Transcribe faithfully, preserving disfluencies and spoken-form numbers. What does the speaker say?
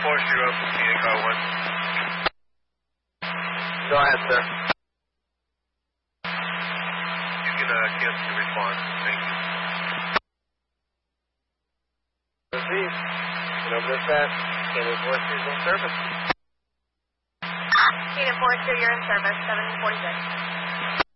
four zero for P A car one. Go ahead, sir. You can uh, cancel the response. Thank you. Proceed. Over dispatch. Canada four two, in service. Canada four two, you're in service, seven forty-six.